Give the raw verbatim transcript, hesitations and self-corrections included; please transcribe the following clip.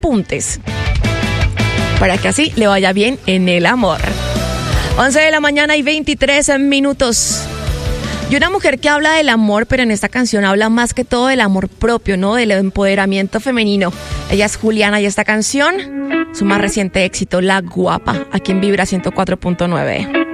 apuntes para que así le vaya bien en el amor. once de la mañana y veintitrés minutos. Y una mujer que habla del amor, pero en esta canción habla más que todo del amor propio, ¿no? Del empoderamiento femenino. Ella es Juliana y esta canción, su más reciente éxito, La Guapa, aquí en Vibra ciento cuatro punto nueve.